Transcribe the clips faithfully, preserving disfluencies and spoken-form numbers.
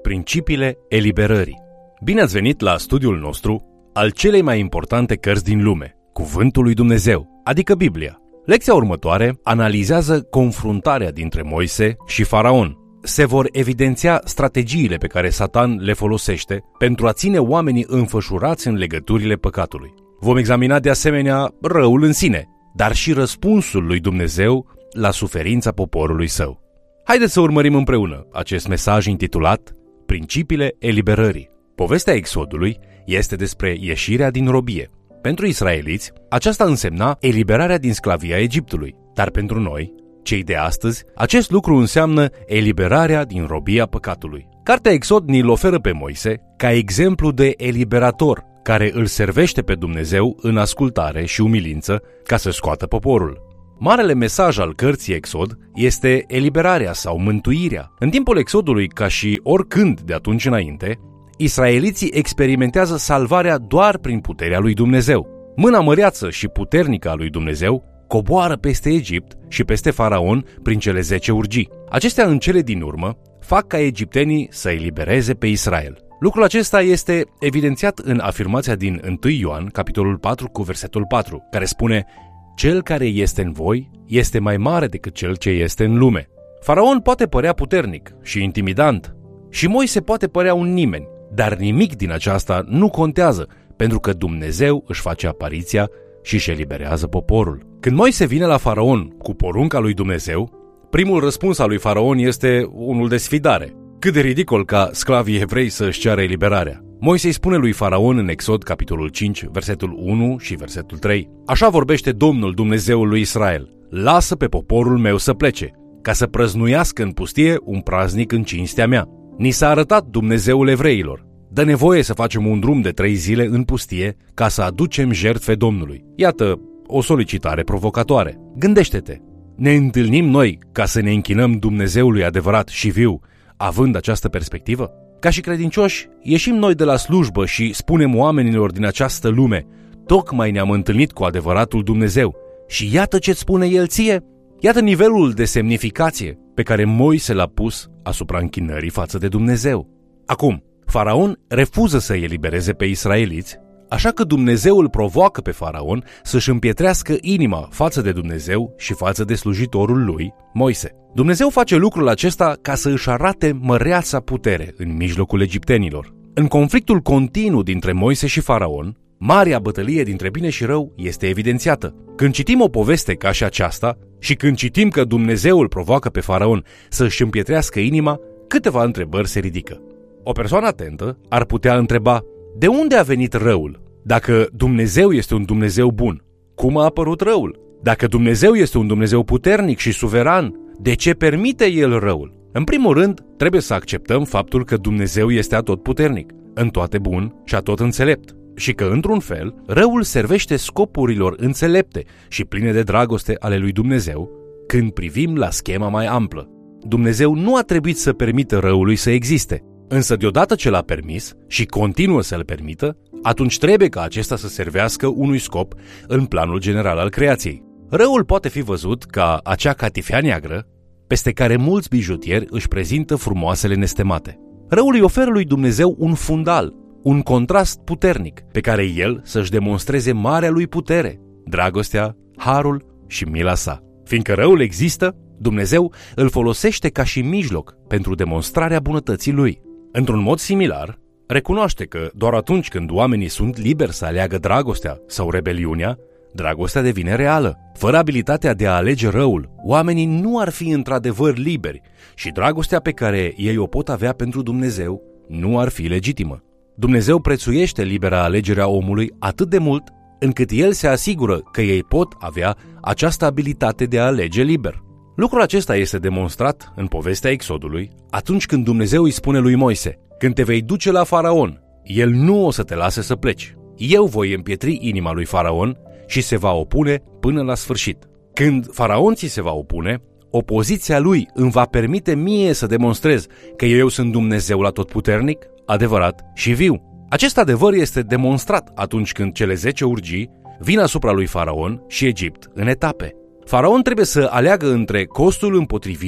Principiile eliberării. Bine ați venit la studiul nostru al celei mai importante cărți din lume, Cuvântul lui Dumnezeu, adică Biblia. Lecția următoare analizează confruntarea dintre Moise și Faraon. Se vor evidenția strategiile pe care Satan le folosește pentru a ține oamenii înfășurați în legăturile păcatului. Vom examina de asemenea răul în sine, dar și răspunsul lui Dumnezeu la suferința poporului său. Haideți să urmărim împreună acest mesaj intitulat Principiile eliberării. Povestea Exodului este despre ieșirea din robie. Pentru israeliți, aceasta însemna eliberarea din sclavia Egiptului, dar pentru noi, cei de astăzi, acest lucru înseamnă eliberarea din robia păcatului. Cartea Exod ni-l oferă pe Moise ca exemplu de eliberator care îl servește pe Dumnezeu în ascultare și umilință ca să scoată poporul. Marele mesaj al cărții Exod este eliberarea sau mântuirea. În timpul Exodului, ca și oricând de atunci înainte, israeliții experimentează salvarea doar prin puterea lui Dumnezeu. Mâna măreață și puternică a lui Dumnezeu coboară peste Egipt și peste Faraon prin cele zece urgii. Acestea în cele din urmă fac ca egiptenii să elibereze pe Israel. Lucrul acesta este evidențiat în afirmația din întâi Ioan, capitolul patru, cu versetul patru, care spune: Cel care este în voi este mai mare decât cel ce este în lume. Faraon poate părea puternic și intimidant și Moise poate părea un nimeni, dar nimic din aceasta nu contează, pentru că Dumnezeu își face apariția și își eliberează poporul. Când Moise vine la Faraon cu porunca lui Dumnezeu, primul răspuns al lui Faraon este unul de sfidare. Cât de ridicol ca sclavii evrei să își ceară eliberarea. Moise îi spune lui Faraon în Exod, capitolul cinci, versetul unu și versetul trei: Așa vorbește Domnul, Dumnezeul lui Israel: Lasă pe poporul meu să plece, ca să prăznuiască în pustie un praznic în cinstea mea. Ni s-a arătat Dumnezeul evreilor. Dă nevoie să facem un drum de trei zile în pustie ca să aducem jertfe Domnului. Iată o solicitare provocatoare. Gândește-te, ne întâlnim noi ca să ne închinăm Dumnezeului adevărat și viu, având această perspectivă? Ca și credincioși, ieșim noi de la slujbă și spunem oamenilor din această lume: tocmai ne-am întâlnit cu adevăratul Dumnezeu și iată ce-ți spune El ție. Iată nivelul de semnificație pe care Moise l-a pus asupra închinării față de Dumnezeu. Acum, Faraon refuză să elibereze pe israeliți, așa că Dumnezeu îl provoacă pe Faraon să-și împietrească inima față de Dumnezeu și față de slujitorul lui, Moise. Dumnezeu face lucrul acesta ca să își arate măreața putere în mijlocul egiptenilor. În conflictul continuu dintre Moise și Faraon, marea bătălie dintre bine și rău este evidențiată. Când citim o poveste ca și aceasta și când citim că Dumnezeu îl provoacă pe Faraon să își împietrească inima, câteva întrebări se ridică. O persoană atentă ar putea întreba: de unde a venit răul? Dacă Dumnezeu este un Dumnezeu bun, cum a apărut răul? Dacă Dumnezeu este un Dumnezeu puternic și suveran, de ce permite El răul? În primul rând, trebuie să acceptăm faptul că Dumnezeu este atotputernic, în toate bun și atot înțelept, și că, într-un fel, răul servește scopurilor înțelepte și pline de dragoste ale lui Dumnezeu când privim la schema mai amplă. Dumnezeu nu a trebuit să permită răului să existe, însă deodată ce l-a permis și continuă să-l permită, atunci trebuie ca acesta să servească unui scop în planul general al creației. Răul poate fi văzut ca acea catifea neagră peste care mulți bijutieri își prezintă frumoasele nestemate. Răul îi oferă lui Dumnezeu un fundal, un contrast puternic pe care el să-și demonstreze marea lui putere, dragostea, harul și mila sa. Fiindcă răul există, Dumnezeu îl folosește ca și mijloc pentru demonstrarea bunătății lui. Într-un mod similar, recunoaște că doar atunci când oamenii sunt liberi să aleagă dragostea sau rebeliunea, dragostea devine reală. Fără abilitatea de a alege răul, oamenii nu ar fi într-adevăr liberi și dragostea pe care ei o pot avea pentru Dumnezeu nu ar fi legitimă. Dumnezeu prețuiește libera alegere a omului atât de mult încât El se asigură că ei pot avea această abilitate de a alege liber. Lucrul acesta este demonstrat în povestea Exodului atunci când Dumnezeu îi spune lui Moise: când te vei duce la Faraon, el nu o să te lase să pleci. Eu voi împietri inima lui Faraon și se va opune până la sfârșit. Când Faraon ți se va opune, opoziția lui îmi va permite mie să demonstrez că eu sunt Dumnezeul atotputernic, adevărat și viu. Acest adevăr este demonstrat atunci când cele zece urgii vin asupra lui Faraon și Egipt în etape. Faraon trebuie să aleagă între costul împotrivirii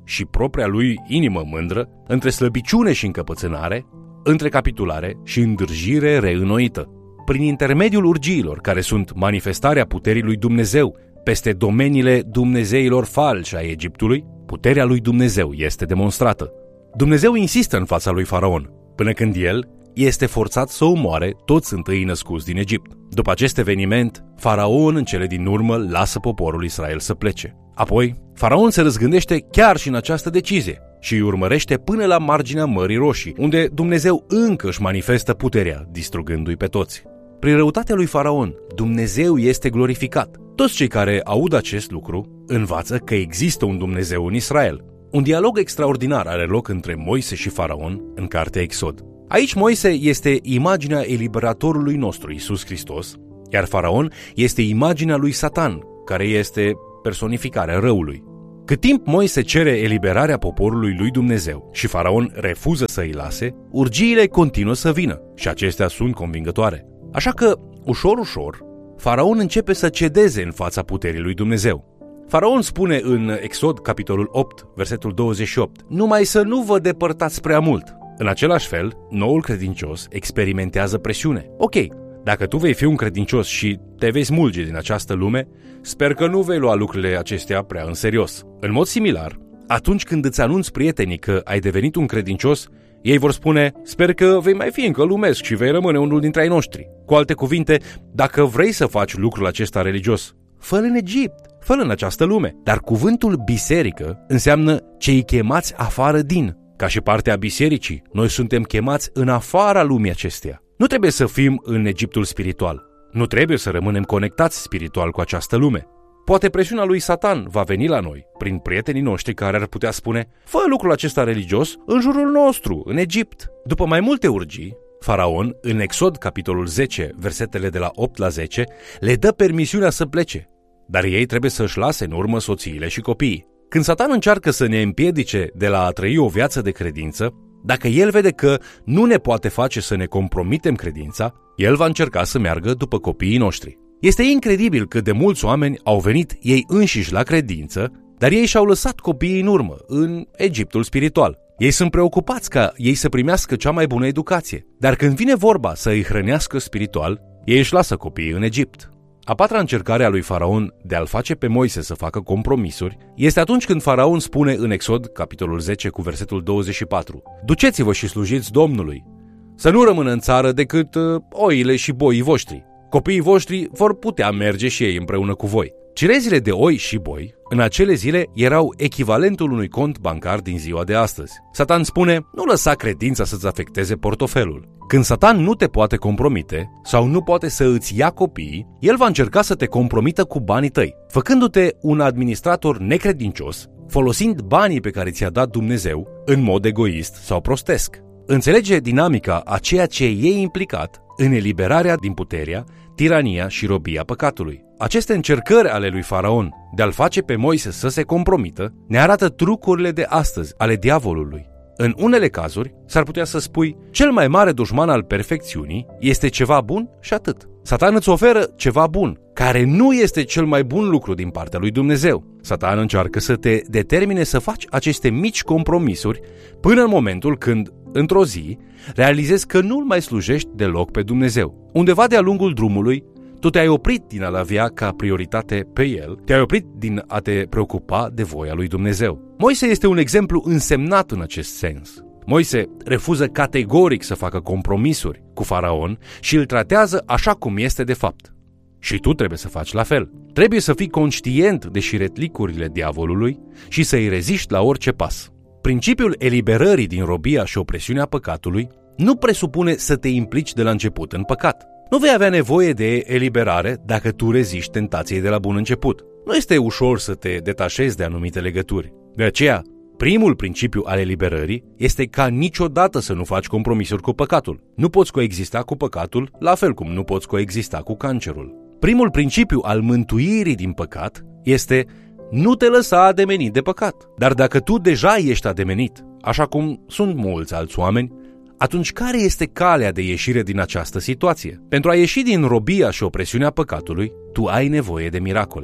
și propria lui inimă mândră, între slăbiciune și încăpățânare, între capitulare și îndârjire reînnoită. Prin intermediul urgiilor, care sunt manifestarea puterii lui Dumnezeu peste domeniile dumnezeilor falși ai Egiptului, puterea lui Dumnezeu este demonstrată. Dumnezeu insistă în fața lui Faraon, până când el este forțat să omoare toți întâi născuți din Egipt. După acest eveniment, Faraon în cele din urmă lasă poporul Israel să plece. Apoi, Faraon se răzgândește chiar și în această decizie și îi urmărește până la marginea Mării Roșii, unde Dumnezeu încă își manifestă puterea, distrugându-i pe toți. Prin răutatea lui Faraon, Dumnezeu este glorificat. Toți cei care aud acest lucru învață că există un Dumnezeu în Israel. Un dialog extraordinar are loc între Moise și Faraon în cartea Exod. Aici Moise este imaginea eliberatorului nostru, Iisus Hristos, iar Faraon este imaginea lui Satan, care este personificarea răului. Cât timp Moise cere eliberarea poporului lui Dumnezeu și Faraon refuză să îi lase, urgiile continuă să vină și acestea sunt convingătoare. Așa că, ușor, ușor, Faraon începe să cedeze în fața puterii lui Dumnezeu. Faraon spune în Exod, capitolul opt, versetul douăzeci și opt, numai să nu vă depărtați prea mult. În același fel, noul credincios experimentează presiune. Ok, dacă tu vei fi un credincios și te vei smulge din această lume, sper că nu vei lua lucrurile acestea prea în serios. În mod similar, atunci când îți anunți prietenii că ai devenit un credincios, ei vor spune, sper că vei mai fi încă lumesc și vei rămâne unul dintre ai noștri. Cu alte cuvinte, dacă vrei să faci lucrul acesta religios, fă-l în Egipt, fă-l în această lume. Dar cuvântul biserică înseamnă cei chemați afară din. Ca și parte a bisericii, noi suntem chemați în afara lumii acesteia. Nu trebuie să fim în Egiptul spiritual. Nu trebuie să rămânem conectați spiritual cu această lume. Poate presiunea lui Satan va veni la noi, prin prietenii noștri care ar putea spune, fă lucrul acesta religios în jurul nostru, în Egipt. După mai multe urgii, Faraon, în Exod, capitolul zece, versetele de la opt la zece, le dă permisiunea să plece, dar ei trebuie să-și lase în urmă soțiile și copiii. Când Satan încearcă să ne împiedice de la a trăi o viață de credință, dacă el vede că nu ne poate face să ne compromitem credința, el va încerca să meargă după copiii noștri. Este incredibil cât de mulți oameni au venit ei înșiși la credință, dar ei și-au lăsat copiii în urmă, în Egiptul spiritual. Ei sunt preocupați ca ei să primească cea mai bună educație, dar când vine vorba să îi hrănească spiritual, ei își lasă copiii în Egipt. A patra încercare a lui Faraon de a-l face pe Moise să facă compromisuri este atunci când Faraon spune în Exod, capitolul zece, cu versetul douăzeci și patru, duceți-vă și slujiți Domnului, să nu rămână în țară decât uh, oile și boii voștri. Copiii voștri vor putea merge și ei împreună cu voi. Cirezile de oi și boi în acele zile erau echivalentul unui cont bancar din ziua de astăzi. Satan spune, nu lăsa credința să-ți afecteze portofelul. Când Satan nu te poate compromite sau nu poate să îți ia copiii, el va încerca să te compromită cu banii tăi, făcându-te un administrator necredincios, folosind banii pe care ți-a dat Dumnezeu în mod egoist sau prostesc. Înțelege dinamica a ceea ce e implicat în eliberarea din puterea, tirania și robia păcatului. Aceste încercări ale lui Faraon de a-l face pe Moise să se compromită ne arată trucurile de astăzi ale diavolului. În unele cazuri, s-ar putea să spui, cel mai mare dușman al perfecțiunii este ceva bun și atât. Satan îți oferă ceva bun, care nu este cel mai bun lucru din partea lui Dumnezeu. Satan încearcă să te determine să faci aceste mici compromisuri până în momentul când, într-o zi, realizezi că nu-L mai slujești deloc pe Dumnezeu. Undeva de-a lungul drumului, tu te-ai oprit din a-L avea ca prioritate pe El, te-ai oprit din a te preocupa de voia lui Dumnezeu. Moise este un exemplu însemnat în acest sens. Moise refuză categoric să facă compromisuri cu Faraon și îl tratează așa cum este de fapt. Și tu trebuie să faci la fel. Trebuie să fii conștient de șiretlicurile diavolului și să îi reziști la orice pas. Principiul eliberării din robia și opresiunea păcatului nu presupune să te implici de la început în păcat. Nu vei avea nevoie de eliberare dacă tu reziști tentației de la bun început. Nu este ușor să te detașezi de anumite legături. De aceea, primul principiu al eliberării este ca niciodată să nu faci compromisuri cu păcatul. Nu poți coexista cu păcatul, la fel cum nu poți coexista cu cancerul. Primul principiu al mântuirii din păcat este nu te lăsa ademenit de păcat. Dar dacă tu deja ești ademenit, așa cum sunt mulți alți oameni, atunci care este calea de ieșire din această situație? Pentru a ieși din robia și opresiunea păcatului, tu ai nevoie de miracole.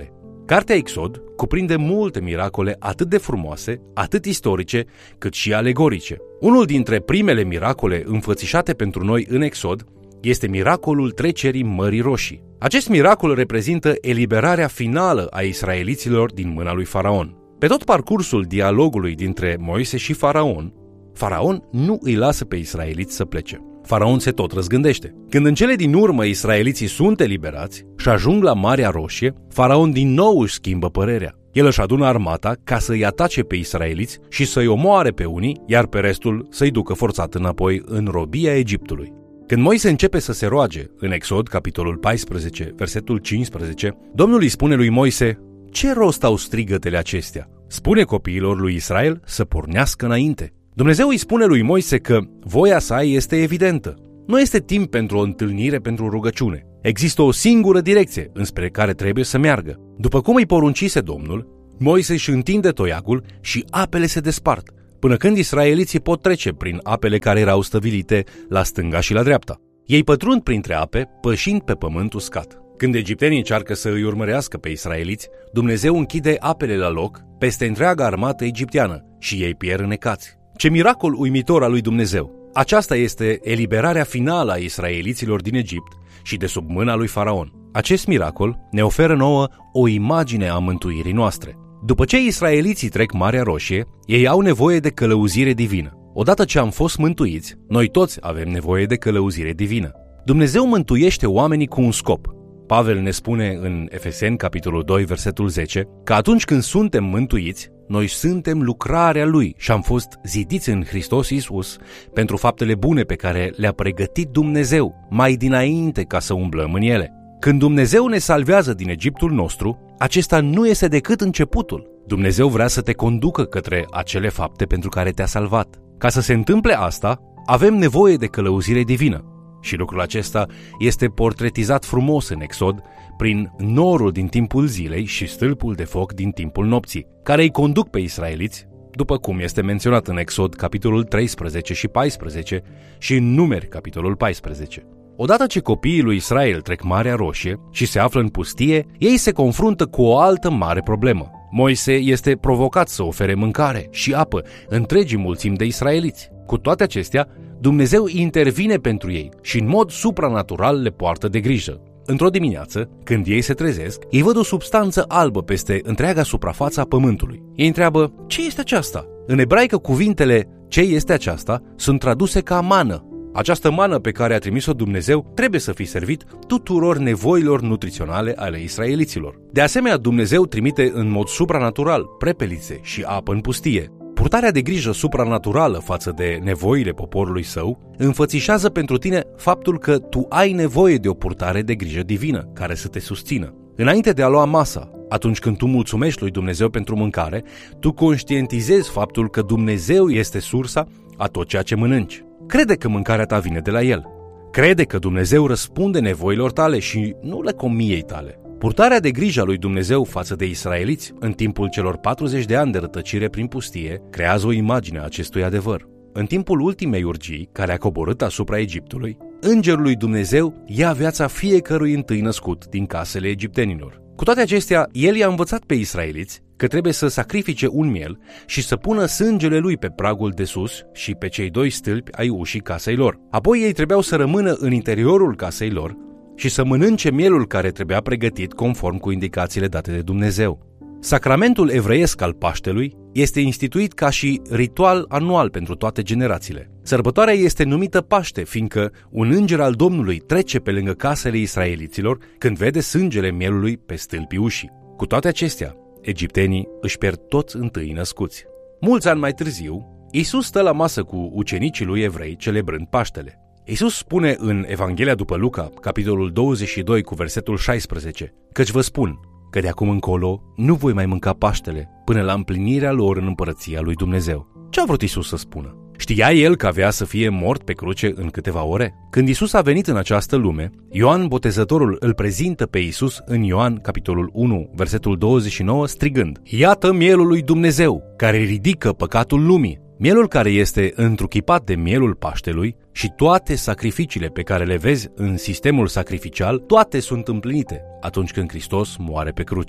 Cartea Exod cuprinde multe miracole atât de frumoase, atât istorice, cât și alegorice. Unul dintre primele miracole înfățișate pentru noi în Exod este miracolul trecerii Mării Roșii. Acest miracol reprezintă eliberarea finală a israeliților din mâna lui Faraon. Pe tot parcursul dialogului dintre Moise și Faraon, Faraon nu îi lasă pe israeliți să plece. Faraon se tot răzgândește. Când în cele din urmă israeliții sunt eliberați și ajung la Marea Roșie, Faraon din nou își schimbă părerea. El își adună armata ca să-i atace pe israeliți și să-i omoare pe unii, iar pe restul să-i ducă forțat înapoi în robia Egiptului. Când Moise începe să se roage, în Exod, capitolul paisprezece, versetul cincisprezece, Domnul îi spune lui Moise: ce rost au strigătele acestea? Spune copiilor lui Israel să pornească înainte. Dumnezeu îi spune lui Moise că voia sa este evidentă. Nu este timp pentru o întâlnire pentru rugăciune. Există o singură direcție înspre care trebuie să meargă. După cum îi poruncise Domnul, Moise își întinde toiagul și apele se despart, până când israeliții pot trece prin apele care erau stăvilite la stânga și la dreapta. Ei pătrund printre ape, pășind pe pământ uscat. Când egiptenii încearcă să îi urmărească pe israeliți, Dumnezeu închide apele la loc peste întreaga armată egipteană și ei pierd înecați. Ce miracol uimitor al lui Dumnezeu! Aceasta este eliberarea finală a israeliților din Egipt și de sub mâna lui Faraon. Acest miracol ne oferă nouă o imagine a mântuirii noastre. După ce israeliții trec Marea Roșie, ei au nevoie de călăuzire divină. Odată ce am fost mântuiți, noi toți avem nevoie de călăuzire divină. Dumnezeu mântuiește oamenii cu un scop. Pavel ne spune în Efeseni, capitolul doi, versetul zece, că atunci când suntem mântuiți, noi suntem lucrarea Lui și am fost zidiți în Hristos Iisus pentru faptele bune pe care le-a pregătit Dumnezeu mai dinainte ca să umblăm în ele. Când Dumnezeu ne salvează din Egiptul nostru, acesta nu este decât începutul. Dumnezeu vrea să te conducă către acele fapte pentru care te-a salvat. Ca să se întâmple asta, avem nevoie de călăuzire divină. Și lucrul acesta este portretizat frumos în Exod prin norul din timpul zilei și stâlpul de foc din timpul nopții, care îi conduc pe israeliți, după cum este menționat în Exod, capitolul treisprezece și paisprezece și în Numeri, capitolul paisprezece. Odată ce copiii lui Israel trec Marea Roșie și se află în pustie, ei se confruntă cu o altă mare problemă. Moise este provocat să ofere mâncare și apă întregii mulțimi de israeliți. Cu toate acestea, Dumnezeu intervine pentru ei și în mod supranatural le poartă de grijă. Într-o dimineață, când ei se trezesc, ei văd o substanță albă peste întreaga suprafață a pământului. Ei întreabă: ce este aceasta? În ebraică, cuvintele "ce este aceasta" sunt traduse ca mană. Această mană pe care a trimis-o Dumnezeu trebuie să fie servit tuturor nevoilor nutriționale ale israeliților. De asemenea, Dumnezeu trimite în mod supranatural prepelițe și apă în pustie. Purtarea de grijă supranaturală față de nevoile poporului său înfățișează pentru tine faptul că tu ai nevoie de o purtare de grijă divină care să te susțină. Înainte de a lua masa, atunci când tu mulțumești lui Dumnezeu pentru mâncare, tu conștientizezi faptul că Dumnezeu este sursa a tot ceea ce mănânci. Crede că mâncarea ta vine de la El. Crede că Dumnezeu răspunde nevoilor tale și nu le comiei tale. Purtarea de grijă a lui Dumnezeu față de israeliți în timpul celor patruzeci de ani de rătăcire prin pustie creează o imagine a acestui adevăr. În timpul ultimei urgii care a coborât asupra Egiptului, îngerul lui Dumnezeu ia viața fiecărui întâi născut din casele egiptenilor. Cu toate acestea, el i-a învățat pe israeliți că trebuie să sacrifice un miel și să pună sângele lui pe pragul de sus și pe cei doi stâlpi ai ușii casei lor. Apoi ei trebuiau să rămână în interiorul casei lor și să mănânce mielul care trebuia pregătit conform cu indicațiile date de Dumnezeu. Sacramentul evreiesc al Paștelui este instituit ca și ritual anual pentru toate generațiile. Sărbătoarea este numită Paște, fiindcă un înger al Domnului trece pe lângă casele israeliților când vede sângele mielului pe stâlpii ușii. Cu toate acestea, egiptenii își pierd toți întâi născuți. Mulți ani mai târziu, Iisus stă la masă cu ucenicii lui evrei celebrând Paștele. Iisus spune în Evanghelia după Luca, capitolul douăzeci și doi cu versetul șaisprezece, căci vă spun că de acum încolo nu voi mai mânca Paștele până la împlinirea lor în împărăția lui Dumnezeu. Ce a vrut Iisus să spună? Știa el că avea să fie mort pe cruce în câteva ore? Când Iisus a venit în această lume, Ioan Botezătorul îl prezintă pe Iisus în Ioan, capitolul unu, versetul douăzeci și nouă, strigând: Iată mielul lui Dumnezeu, care ridică păcatul lumii. Mielul care este întruchipat de mielul Paștelui și toate sacrificiile pe care le vezi în sistemul sacrificial, toate sunt împlinite atunci când Hristos moare pe cruce.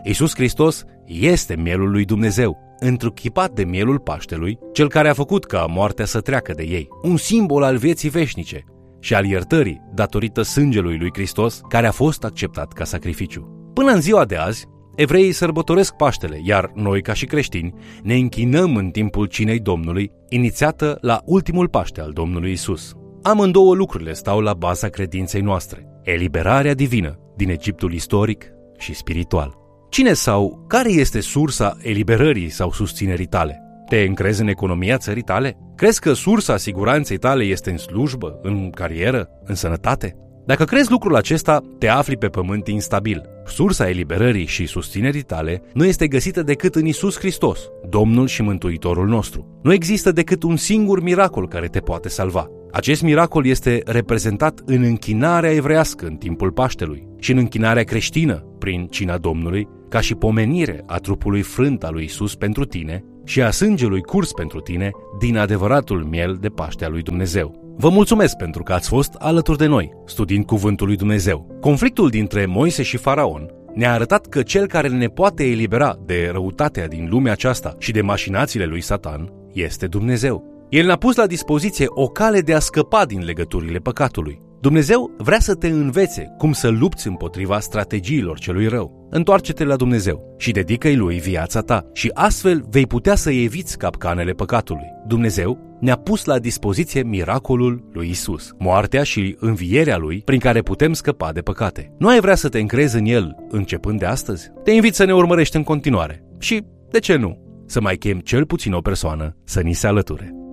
Iisus Hristos este mielul lui Dumnezeu, întruchipat de mielul Paștelui, cel care a făcut ca moartea să treacă de ei, un simbol al vieții veșnice și al iertării datorită sângelui lui Hristos, care a fost acceptat ca sacrificiu. Până în ziua de azi, evreii sărbătoresc Paștele, iar noi, ca și creștini, ne închinăm în timpul cinei Domnului, inițiată la ultimul Paște al Domnului Isus. Amândouă lucrurile stau la baza credinței noastre: eliberarea divină din Egiptul istoric și spiritual. Cine sau care este sursa eliberării sau susținerii tale? Te încrezi în economia țării tale? Crezi că sursa siguranței tale este în slujbă, în carieră, în sănătate? Dacă crezi lucrul acesta, te afli pe pământ instabil. Sursa eliberării și susținerii tale nu este găsită decât în Isus Hristos, Domnul și Mântuitorul nostru. Nu există decât un singur miracol care te poate salva. Acest miracol este reprezentat în închinarea evreiască în timpul Paștelui și în închinarea creștină prin cina Domnului, ca și pomenire a trupului frânt al lui Isus pentru tine și a sângelui curs pentru tine din adevăratul miel de Paște al lui Dumnezeu. Vă mulțumesc pentru că ați fost alături de noi, studiind Cuvântul lui Dumnezeu. Conflictul dintre Moise și Faraon ne-a arătat că cel care ne poate elibera de răutatea din lumea aceasta și de mașinațiile lui Satan este Dumnezeu. El ne-a pus la dispoziție o cale de a scăpa din legăturile păcatului. Dumnezeu vrea să te învețe cum să lupți împotriva strategiilor celui rău. Întoarce-te la Dumnezeu și dedică-i lui viața ta și astfel vei putea să eviți capcanele păcatului. Dumnezeu ne-a pus la dispoziție miracolul lui Isus, moartea și învierea lui prin care putem scăpa de păcate. Nu ai vrea să te încrezi în el începând de astăzi? Te invit să ne urmărești în continuare și, de ce nu, să mai chem cel puțin o persoană să ni se alăture.